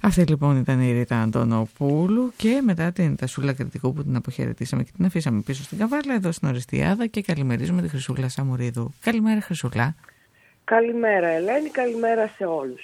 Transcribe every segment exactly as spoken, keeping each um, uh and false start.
Αυτή λοιπόν ήταν η Ρίτα Αντωνοπούλου και μετά την Τασούλα Κρητικού που την αποχαιρετήσαμε και την αφήσαμε πίσω στην Καβάλα εδώ στην Ορεστιάδα και καλημερίζουμε τη Χρυσούλα Σαμουρίδου. Καλημέρα Χρυσούλα. Καλημέρα Ελένη, καλημέρα σε όλους.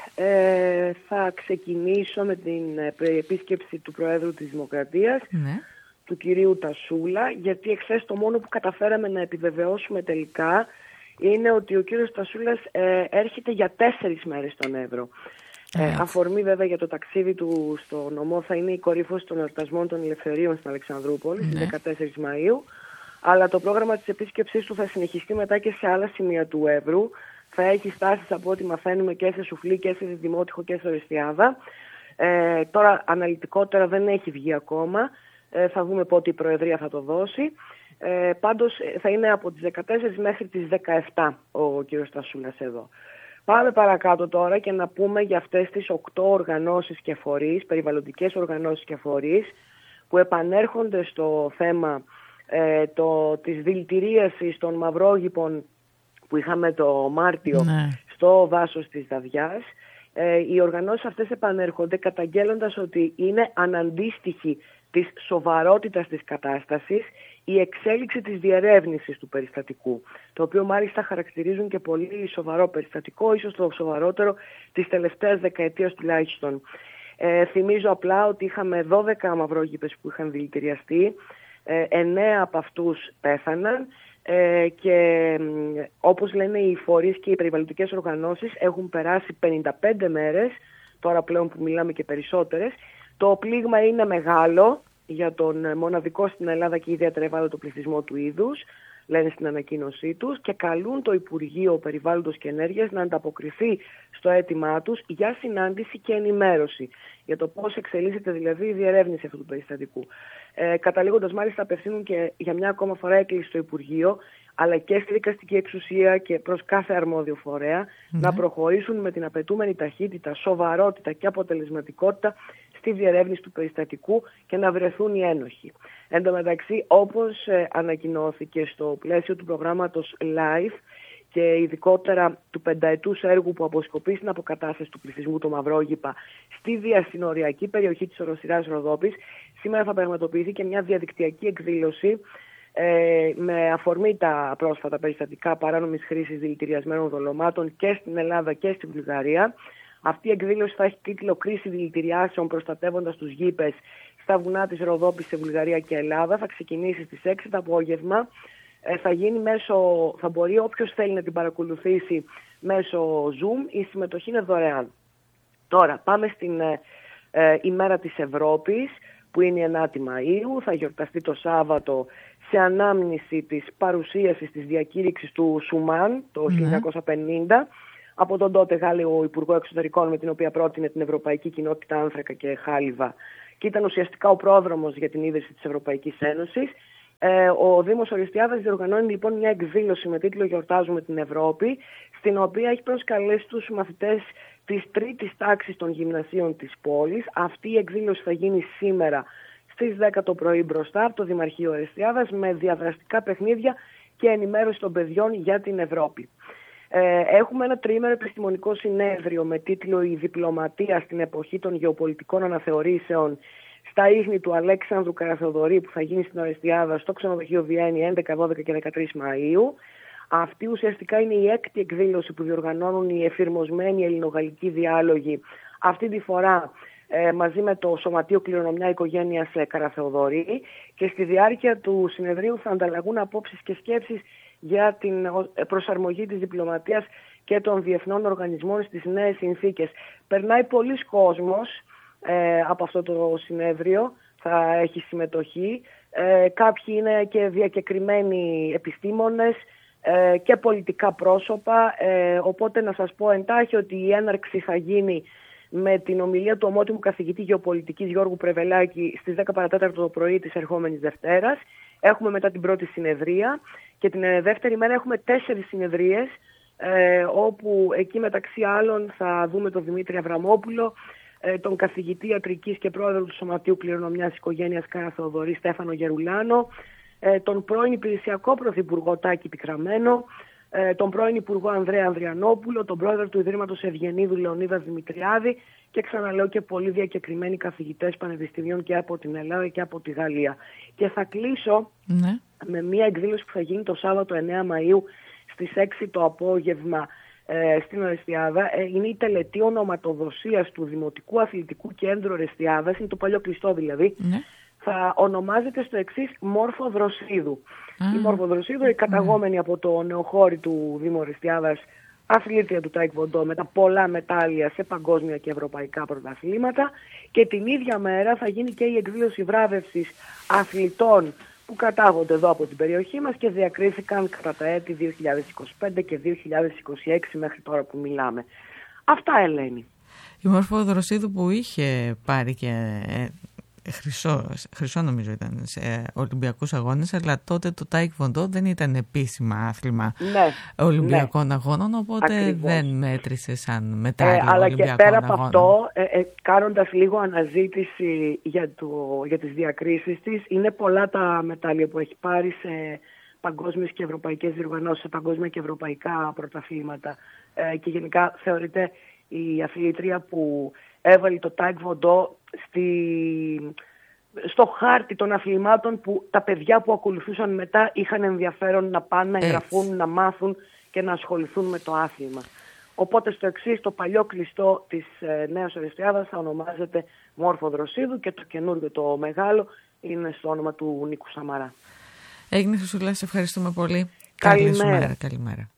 Ε, θα ξεκινήσω με την επίσκεψη του Προέδρου της Δημοκρατίας, ναι. του κυρίου Τασούλα, γιατί εχθές το μόνο που καταφέραμε να επιβεβαιώσουμε τελικά είναι ότι ο κύριος Τασούλας ε, έρχεται για τέσσερις μέρες στον Εύρο. Ε, αφορμή βέβαια για το ταξίδι του στο νομό θα είναι η κορύφωση των εορτασμών των Ελευθερίων στην Αλεξανδρούπολη, ναι. στις δεκατέσσερις Μαΐου, αλλά το πρόγραμμα της επίσκεψής του θα συνεχιστεί μετά και σε άλλα σημεία του Εύρου. Θα έχει στάσεις από ό,τι μαθαίνουμε και σε Σουφλή και σε Δημότυχο και σε Ορεστιάδα. Ε, τώρα αναλυτικότερα δεν έχει βγει ακόμα. Ε, θα δούμε πότε η Προεδρία θα το δώσει. Ε, πάντως θα είναι από τις δεκατέσσερις μέχρι τις δεκαεπτά ο κύριος Τασούλας εδώ. Πάμε παρακάτω τώρα και να πούμε για αυτές τις οκτώ οργανώσεις και φορείς, περιβαλλοντικές οργανώσεις και φορείς, που επανέρχονται στο θέμα ε, το, της δηλητηρίασης των μαυρόγυπων που είχαμε το Μάρτιο, ναι. στο δάσος της Δαδιάς. Ε, οι οργανώσεις αυτές επανέρχονται καταγγέλλοντας ότι είναι αναντίστοιχη της σοβαρότητας της κατάστασης η εξέλιξη της διερεύνησης του περιστατικού, το οποίο μάλιστα χαρακτηρίζουν και πολύ σοβαρό περιστατικό, ίσως το σοβαρότερο της τελευταίας δεκαετίας τουλάχιστον. Ε, θυμίζω απλά ότι είχαμε δώδεκα μαυρόγυπες που είχαν δηλητηριαστεί, ε, εννέα από αυτούς πέθαναν, Ε, και όπως λένε οι φορείς και οι περιβαλλοντικές οργανώσεις έχουν περάσει πενήντα πέντε μέρες, τώρα πλέον που μιλάμε και περισσότερες. Το πλήγμα είναι μεγάλο για τον μοναδικό στην Ελλάδα και ιδιαίτερα ευάλωτο πληθυσμό του είδους, λένε στην ανακοίνωσή τους, και καλούν το Υπουργείο Περιβάλλοντος και Ενέργειας να ανταποκριθεί στο αίτημά τους για συνάντηση και ενημέρωση για το πώς εξελίσσεται δηλαδή η διερεύνηση αυτού του περιστατικού. Ε, καταλήγοντας μάλιστα απευθύνουν και για μια ακόμα φορά έκκληση στο Υπουργείο, αλλά και στη δικαστική εξουσία και προς κάθε αρμόδιο φορέα, mm-hmm. να προχωρήσουν με την απαιτούμενη ταχύτητα, σοβαρότητα και αποτελεσματικότητα στη διερεύνηση του περιστατικού και να βρεθούν οι ένοχοι. Εν τω μεταξύ, όπως ε, ανακοινώθηκε στο πλαίσιο του προγράμματος LIFE και ειδικότερα του πενταετούς έργου που αποσκοπεί στην αποκατάσταση του πληθυσμού του Μαυρόγυπα στη διασυνοριακή περιοχή της Οροσειράς Ροδόπης, σήμερα θα πραγματοποιηθεί και μια διαδικτυακή εκδήλωση ε, με αφορμή τα πρόσφατα περιστατικά παράνομης χρήσης δηλητηριασμένων δολωμάτων και στην Ελλάδα και στη Βουλγαρία. Αυτή η εκδήλωση θα έχει τίτλο «Κρίση δηλητηριάσεων προστατεύοντας τους γήπες στα βουνά της Ροδόπης σε Βουλγαρία και Ελλάδα». Θα ξεκινήσει στις έξι το απόγευμα. Ε, θα γίνει μέσω, θα μπορεί όποιος θέλει να την παρακολουθήσει μέσω Zoom. Η συμμετοχή είναι δωρεάν. Τώρα πάμε στην ε, ε, ημέρα της Ευρώπης, που είναι η ενάτη Μαΐου. Θα γιορταστεί το Σάββατο σε ανάμνηση της παρουσίασης της διακήρυξης του Σουμάν το χίλια εννιακόσια πενήντα. Από τον τότε Γάλλο Υπουργό Εξωτερικών, με την οποία πρότεινε την Ευρωπαϊκή Κοινότητα Άνθρακα και Χάλιβα, και ήταν ουσιαστικά ο πρόδρομος για την ίδρυση της Ευρωπαϊκής Ένωσης. Ε, ο Δήμος Ορεστιάδας διοργανώνει λοιπόν μια εκδήλωση με τίτλο «Γιορτάζουμε την Ευρώπη», στην οποία έχει προσκαλέσει τους μαθητές της τρίτης τάξης των γυμνασίων της πόλης. Αυτή η εκδήλωση θα γίνει σήμερα στις δέκα το πρωί μπροστά από το Δημαρχείο Ορεστιάδας, με διαδραστικά παιχνίδια και ενημέρωση των παιδιών για την Ευρώπη. Έχουμε ένα τριήμερο επιστημονικό συνέδριο με τίτλο «Η διπλωματία στην εποχή των γεωπολιτικών αναθεωρήσεων» στα ίχνη του Αλέξανδρου Καραθεοδωρή, που θα γίνει στην Ορεστιάδα στο ξενοδοχείο Βιέννη έντεκα, δώδεκα και δεκατρείς Μαΐου. Αυτή ουσιαστικά είναι η έκτη εκδήλωση που διοργανώνουν οι εφηρμοσμένοι ελληνογαλλικοί διάλογοι, αυτή τη φορά ε, μαζί με το Σωματείο Κληρονομιά Οικογένειας Καραθεοδωρή, και στη διάρκεια του συνεδρίου θα ανταλλαγούν απόψεις και σκέψεις για την προσαρμογή της διπλωματίας και των διεθνών οργανισμών στις νέες συνθήκες. Περνάει πολλής κόσμος ε, από αυτό το συνέδριο, θα έχει συμμετοχή. Ε, κάποιοι είναι και διακεκριμένοι επιστήμονες ε, και πολιτικά πρόσωπα, ε, οπότε να σας πω εντάχει ότι η έναρξη θα γίνει με την ομιλία του ομότιμου καθηγητή γεωπολιτικής Γιώργου Πρεβελάκη στις δέκα παρά τέταρτο το πρωί της ερχόμενης Δευτέρας. Έχουμε μετά την πρώτη συνεδρία και την δεύτερη μέρα έχουμε τέσσερις συνεδρίες, ε, όπου εκεί μεταξύ άλλων θα δούμε τον Δημήτρη Αβραμόπουλο, ε, τον καθηγητή ιατρικής και πρόεδρο του Σωματείου Κληρονομιάς Οικογένειας Καραθεοδωρή Στέφανο Γερουλάνο, ε, τον πρώην υπηρεσιακό πρωθυπουργό Τάκη Πικραμένο, τον πρώην Υπουργό Ανδρέα Ανδριανόπουλο, τον πρόεδρο του Ιδρύματος Ευγενίδου Λεωνίδα Δημητριάδη και ξαναλέω και πολύ διακεκριμένοι καθηγητές πανεπιστημίων και από την Ελλάδα και από τη Γαλλία. Και θα κλείσω ναι. με μια εκδήλωση που θα γίνει το Σάββατο εννέα Μαΐου στις έξι το απόγευμα ε, στην Ορεστιάδα. Ε, είναι η τελετή ονοματοδοσίας του Δημοτικού Αθλητικού Κέντρου Ορεστιάδας, είναι το παλιό κλειστό δηλαδή. Ναι. Θα ονομάζεται στο εξής Μόρφο Δροσίδου. Mm. Η Μόρφο Δροσίδου, η καταγόμενη mm. από το νεοχώρι του Δήμου Ορεστιάδας, αθλήτρια του Τάικβοντό με τα πολλά μετάλλια σε παγκόσμια και ευρωπαϊκά πρωταθλήματα, και την ίδια μέρα θα γίνει και η εκδήλωση βράβευσης αθλητών που κατάγονται εδώ από την περιοχή μας και διακρίθηκαν κατά τα έτη δύο χιλιάδες είκοσι πέντε και δύο χιλιάδες είκοσι έξι μέχρι τώρα που μιλάμε. Αυτά, Ελένη. Η Μόρφο Δροσίδου που είχε πάρει και χρυσό, χρυσό νομίζω ήταν σε Ολυμπιακούς αγώνες, αλλά τότε το Τάικβοντό δεν ήταν επίσημα άθλημα ναι, Ολυμπιακών ναι. αγώνων, οπότε ακριβώς. δεν μέτρησε σαν μετάλλιο ε, αλλά Ολυμπιακών και πέρα αγώνων. Από αυτό, ε, ε, κάνοντας λίγο αναζήτηση για, το, για τις διακρίσεις της, είναι πολλά τα μετάλλια που έχει πάρει σε παγκόσμιες και ευρωπαϊκές διοργανώσεις, σε παγκόσμια και ευρωπαϊκά πρωταθλήματα ε, και γενικά θεωρείται η αθλήτρια που έβαλε το Τάικβοντό στη... στο χάρτη των αθλημάτων που τα παιδιά που ακολουθούσαν μετά είχαν ενδιαφέρον να πάνε να εγγραφούν, να μάθουν και να ασχοληθούν με το άθλημα. Οπότε στο εξής, το παλιό κλειστό της ε, Νέας Ορεστιάδας θα ονομάζεται Μόρφο Δροσίδου και το καινούργιο, το μεγάλο, είναι στο όνομα του Νίκου Σαμαρά. Έγινε, Χρυσούλα, σε ευχαριστούμε πολύ. Καλημέρα. Καλημέρα.